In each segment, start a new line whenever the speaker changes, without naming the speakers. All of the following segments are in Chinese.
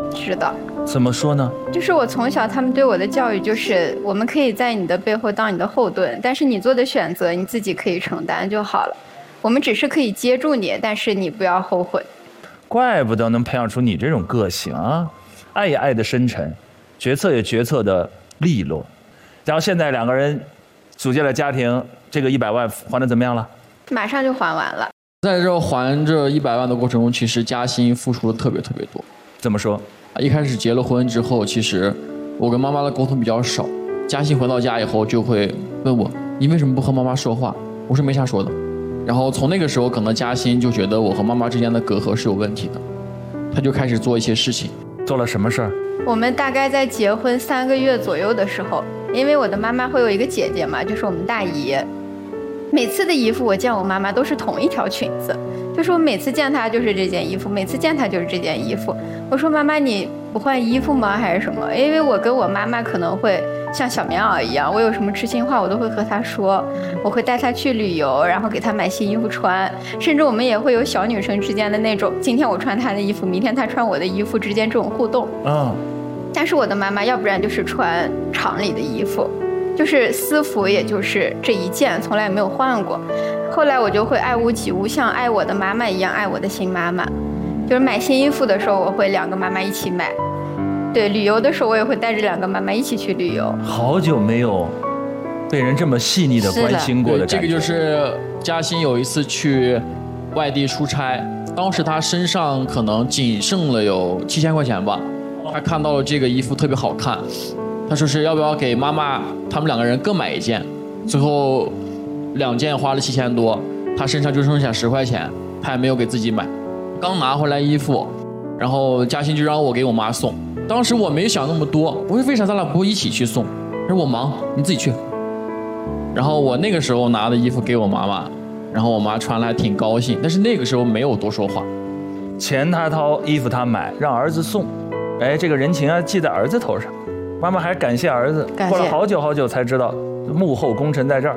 知道。
怎么说呢？
就是我从小他们对我的教育就是，我们可以在你的背后当你的后盾，但是你做的选择你自己可以承担就好了。我们只是可以接住你，但是你不要后悔。
怪不得能培养出你这种个性啊，爱也爱的深沉，决策也决策的利落。然后现在两个人组建了家庭，这个100万还的怎么样了？
马上就还完了。
在这还这100万的过程中，其实嘉欣付出的特别多。
怎么说？
一开始结了婚之后，其实我跟妈妈的沟通比较少。嘉欣回到家以后就会问我：“你为什么不和妈妈说话？”我说：“没啥说的。”然后从那个时候，可能嘉欣就觉得我和妈妈之间的隔阂是有问题的，她就开始做一些事情。
做了什么事儿？
我们大概在结婚3个月左右的时候，因为我的妈妈会有一个姐姐嘛，就是我们大姨。每次的衣服我见我妈妈都是同一条裙子，就是我每次见她就是这件衣服，每次见她就是这件衣服。我说妈妈你不换衣服吗还是什么？因为我跟我妈妈可能会像小棉袄一样，我有什么知心话我都会和她说，我会带她去旅游，然后给她买新衣服穿，甚至我们也会有小女生之间的那种，今天我穿她的衣服，明天她穿我的衣服之间这种互动。但是我的妈妈要不然就是穿厂里的衣服，就是私服，也就是这一件，从来没有换过。后来我就会爱屋及乌，像爱我的妈妈一样爱我的新妈妈。就是买新衣服的时候，我会2个妈妈一起买。对，旅游的时候我也会带着2个妈妈一起去旅游。
好久没有被人这么细腻的关心过的感觉。
这个就是嘉欣有一次去外地出差，当时她身上可能仅剩了有7000块钱吧。她看到了这个衣服特别好看，她说是要不要给妈妈他们2个人各买一件。最后2件花了7000多，她身上就剩下10块钱，她也没有给自己买。刚拿回来衣服，然后嘉欣就让我给我妈送。当时我没想那么多，我说为啥咱俩不会一起去送？她说我忙，你自己去。然后我那个时候拿的衣服给我妈妈，然后我妈穿了还挺高兴，但是那个时候没有多说话。
钱她掏，衣服她买，让儿子送，哎，这个人情啊记在儿子头上。妈妈还感谢儿子，过了好久好久才知道幕后功臣在这儿。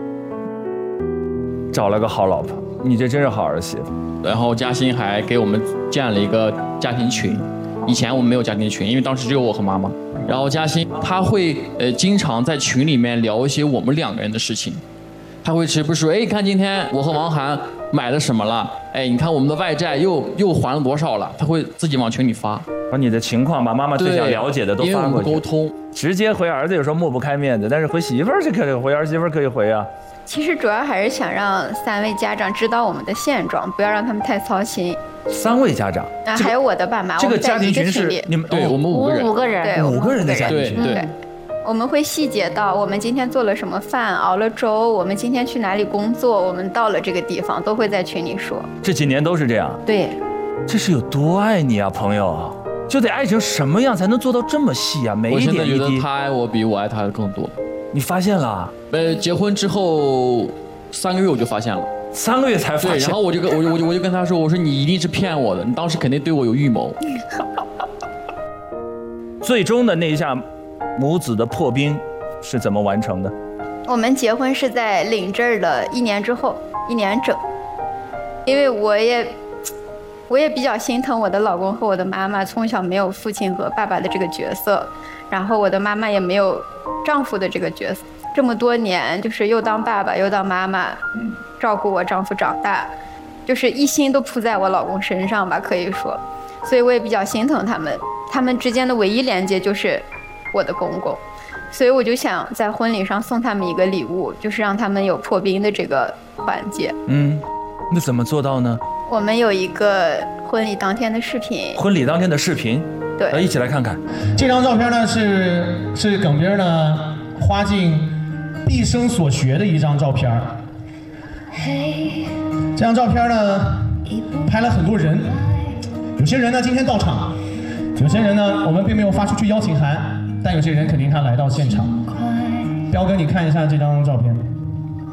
找了个好老婆，你这真是好儿媳妇。
然后嘉欣还给我们建了一个家庭群，以前我们没有家庭群，因为当时只有我和妈妈。然后嘉欣她会经常在群里面聊一些我们2个人的事情，她会时不时说，哎，看今天我和王涵买了什么了，哎，你看我们的外债又还了多少了，她会自己往群里发，
把你的情况，把妈妈最想了解的都发过去，
沟通。
直接回儿子有时候抹不开面子，但是回媳妇儿是可以回，儿媳妇儿可以回啊。
其实主要还是想让3位家长知道我们的现状，不要让他们太操心。
3位家长
啊，还有我的爸妈。
这个家庭群是你们？
对，我们5个人。
5个人，对
，5个人的家庭群。
对，我们会细节到我们今天做了什么饭，熬了粥，我们今天去哪里工作，我们到了这个地方，都会在群里说。
这几年都是这样。
对，
这是有多爱你啊，朋友！就得爱成什么样才能做到这么细啊？每一点一滴。
我现在觉得他爱我比我爱他的更多。
你发现了？
结婚之后3个月我就发现了。
3个月才发现。
对，然后我就跟他说，我说你一定是骗我的，你当时肯定对我有预谋。
最终的那一下母子的破冰是怎么完成的？
我们结婚是在领证的1年之后，1年整。因为我也比较心疼我的老公和我的妈妈，从小没有父亲和爸爸的这个角色，然后我的妈妈也没有丈夫的这个角色，这么多年就是又当爸爸又当妈妈，照顾我丈夫长大，就是一心都扑在我老公身上吧，可以说，所以我也比较心疼他们，他们之间的唯一连接就是我的公公，所以我就想在婚礼上送他们一个礼物，就是让他们有破冰的这个环节。
那怎么做到呢？
我们有一个婚礼当天的视频。
婚礼当天的视频，
对，
一起来看看。
这张照片呢是耿斌呢花尽毕生所学的一张照片。这张照片呢拍了很多人，有些人呢今天到场，有些人呢我们并没有发出去邀请函，但有些人肯定他来到现场。彪哥，你看一下这张照片。